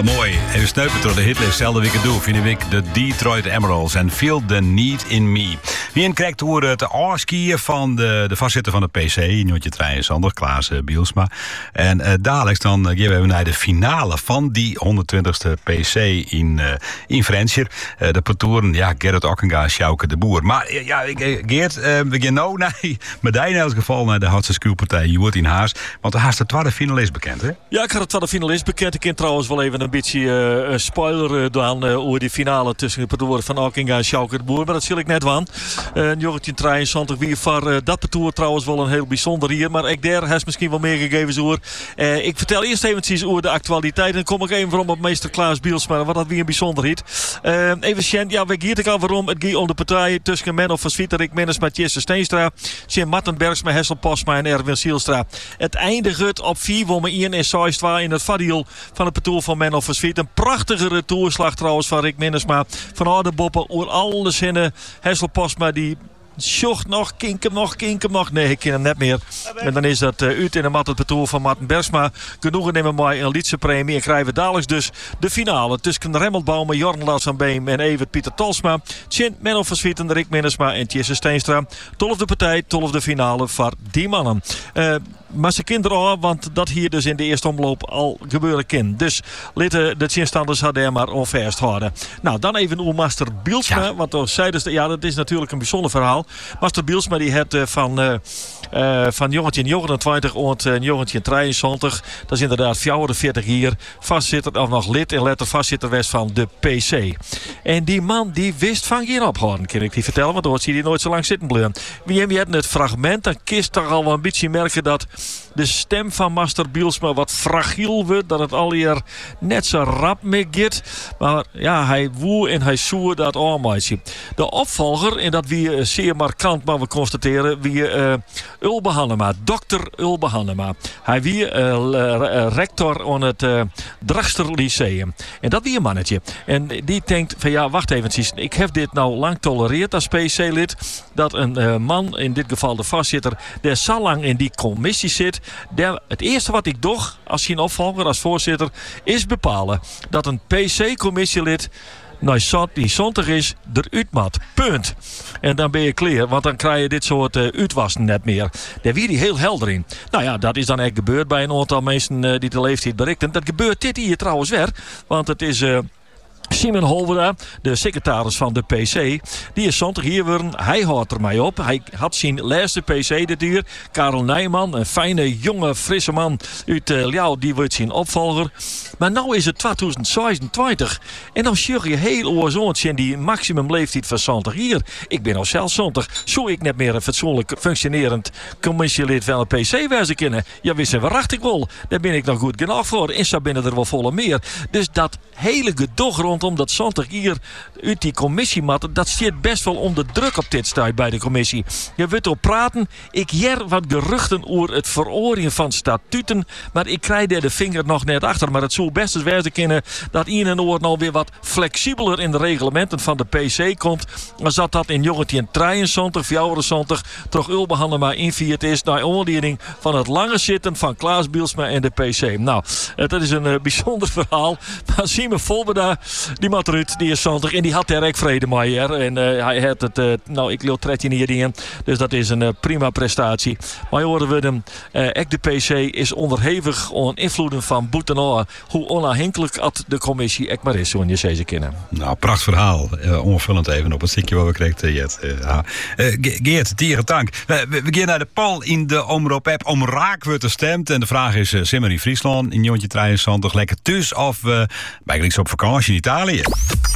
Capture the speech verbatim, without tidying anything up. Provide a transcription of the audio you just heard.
Nou, mooi. Even snuipen door de hitlist. Zelfde week het doe, vind ik de Detroit Emeralds en Feel the Need in Me. Wie krijgt door het afskiën van de, de voorzitter van de P C, Njontje Trijnsander, Klaas uh, Bielsma. En uh, dadelijk dan uh, gaan we naar de finale van die honderdtwintigste P C in, uh, in Frencher. Uh, de patrouren, ja, Gerrit Okkenga, Sjouke de Boer. Maar uh, ja, ik, Geert, uh, we gaan nou naar medaille in elk geval naar de Hartse Skuurpartij Joert in Haas. Want de Haas de tweede finalist bekend, hè? Ja, ik had de tweede finalist bekend. Ik kan trouwens wel even een beetje uh, een spoiler uh, doen uh, over die finale tussen de patrouren van Okkenga en Sjouke de Boer. Maar dat zie ik net van. Uh, Jorritje Trijnsander, wie voor uh, dat parcours trouwens wel een heel bijzonder hier. Maar ik daar heeft misschien wel meer gegeven zo. Uh, ik vertel eerst eventjes over de actualiteit. En dan kom ik even om op meester Klaas Bielsma. Wat dat weer een bijzonder heet. Uh, even Sjen, ja, we gaan het al waarom. Het gaat om de partij tussen Menno van Zwieterik, Mennis met Jesse Steenstra. Sjen Mattenbergs met Hessel Posma en Erwin Sielstra. Het eindigt op vier won één en zes twee in het vadiel van het parcours van Menno van Zwiet. Een prachtige retourslag trouwens van Rick Minnesma. Van Aardenboppen oor alle zinnen. Hessel Posma die zocht nog, kink hem nog, kink hem nog. Nee, ik ken hem net meer. En dan is dat uh, uit in de mat het parcours van Martin Bergsma. Genoegen nemen wij een Lietse premie. En krijgen we dadelijk dus de finale tussen Remmelbaum, Jorn Lars van Beem en Evert Pieter Talsma. Tjen, Menno van Zwieten, Rick Minnesma en Tjesse Steenstra. Tolfde partij, tolfde finale voor die mannen. Uh, maar ze kinderen al, want dat hier dus in de eerste omloop al gebeuren kan. Dus laten de tjenstanders hadden maar onverst houden. Nou, dan even over Master Bielsma. Ja. Want toen zeiden ze, ja, dat is natuurlijk een bijzonder verhaal. Master Bielsma die het uh, van, uh, uh, van jongetje negenentwintig en uh, jongetje drieënzestig. Dat is inderdaad vijfenveertig hier. Vastzitter, of nog lid en letter vastzitter west van de P C. En die man die wist van geen ophouden, kan ik die vertellen. Want ooit zie je nooit zo lang zitten blijven. Wie hebben het het fragment, dan kist toch al wel een beetje merken dat de stem van Master Bielsma wat fragiel wordt. Dat het al hier net zo rap mee gaat. Maar ja, hij woe en hij zoer dat allemaal. De opvolger, en dat wie zeer markant, maar we constateren, wie uh, Ulbe Hannema, dokter Ulbe Hannema. Hij wie uh, rector aan het uh, Dragster Lyceum. En dat wie een mannetje. En die denkt van ja, wacht even, ik heb dit nou lang tolereerd als P C-lid. Dat een uh, man, in dit geval de vastzitter, der zo lang in die commissie zit. Der, het eerste wat ik doe als geen opvolger, als voorzitter, is bepalen dat een P C-commissielid nou, die zondag is, eruit mat. Punt. En dan ben je clear, want dan krijg je dit soort uh, uitwassen net meer. Daar wie die heel helder in. Nou ja, dat is dan echt gebeurd bij een aantal mensen uh, die de leeftijd bereiken. Dat gebeurt dit hier trouwens weer, want het is Uh, Simon Holvera, de secretaris van de P C, die is zondag hier weer. Hij houdt er mij op. Hij had zijn laatste P C dit uur. Karel Nijman, een fijne, jonge, frisse man uit uh, Ljouw, die wordt zijn opvolger. Maar nu is het tweeduizend zesentwintig. En dan zie je heel oorzoons in die maximum leeftijd van zondag hier. Ik ben al zelf zondag. Zo ik net meer een fatsoenlijk functionerend commissielid van een P C wezen kunnen. Ja, wist je wacht ik wel. Daar ben ik nog goed genoeg voor. En zo binnen er wel volle meer. Dus dat hele gedoog rondom dat zondag hier uit die commissiemat, dat zit best wel onder druk op dit stuit bij de commissie. Je wilt op praten. Ik jer wat geruchten over het veroordelen van statuten, maar ik krijg daar de vinger nog net achter. Maar het zou best eens wezen kunnen dat een en oor nou weer wat flexibeler in de reglementen van de P C komt. Als dat dat in jongetje drieënzestig, vijfenzestig, toch Ulbe Hannema invierd is naar oordeling van het lange zitten van Klaas Bielsma en de P C. Nou, dat is een uh, bijzonder verhaal. Maar Simon Volbeda, die Matruut, die is zondag en die had er echt vrede mee. Hè? En uh, hij had het, uh, nou ik loop dertien hier in, dus dat is een uh, prima prestatie. Maar horen we hem, uh, ook de P C is onderhevig aan invloeden van Boetenaar. Hoe onafhankelijk had de commissie echt maar is, zo'n je ze kennen. Nou, pracht verhaal. Uh, onvullend even op het stukje wat we kregen, Jet. Uh, ja. uh, Geert, dieren dank. We, we, we gaan naar de Paul in de Omroep-app. Om raak wordt er stemd. En de vraag is, uh, Simmer in Friesland, in Jontje drieënzestig, lekker thuis of uh, eigenlijk op vakantie in Italië?